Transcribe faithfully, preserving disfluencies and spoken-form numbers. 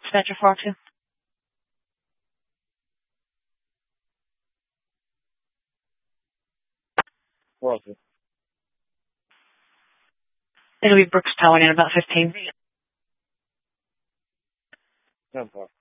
Dispatcher four two. four oh two. It'll be Brooks Towing in about fifteen. ten four.